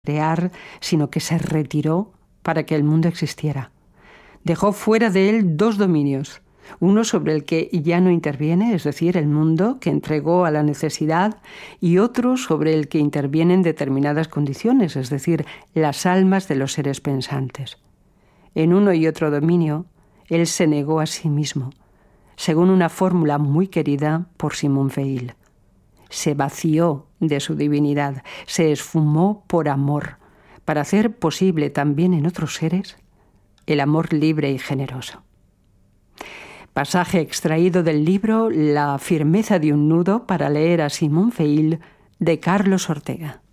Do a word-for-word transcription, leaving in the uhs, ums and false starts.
crear, sino que se retiró para que el mundo existiera. Dejó fuera de él dos dominios, uno sobre el que ya no interviene, es decir, el mundo que entregó a la necesidad, y otro sobre el que intervienen en determinadas condiciones, es decir, las almas de los seres pensantes. En uno y otro dominio, él se negó a sí mismo, según una fórmula muy querida por Simón Veil. Se vació de su divinidad, se esfumó por amor, para hacer posible también en otros seres el amor libre y generoso. Pasaje extraído del libro La firmeza de un nudo para leer a Simón Veil, de Carlos Ortega.